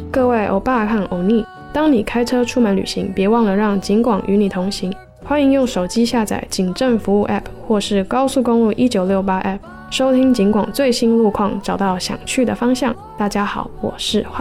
各位欧巴和欧尼，当你开车出门旅行，别忘了让警广与你同行。欢迎用手机下载警政服务 App 或是高速公路1968 App， 收听警广最新路况，找到想去的方向。大家好，我是